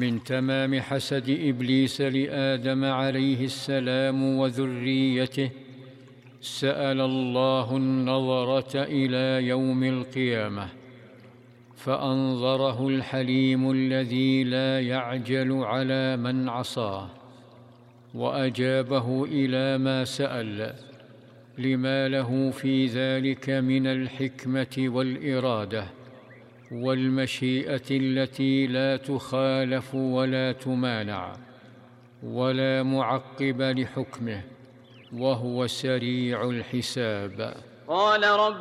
من تمام حسد إبليس لآدم عليه السلام وذريته سأل الله النظرة إلى يوم القيامة، فأنظره الحليم الذي لا يعجل على من عصاه، وأجابه إلى ما سأل، لما له في ذلك من الحكمة والإرادة والمشيئة التي لا تخالف ولا تمانع، ولا معقب لحكمه، وهو سريع الحساب. قال رب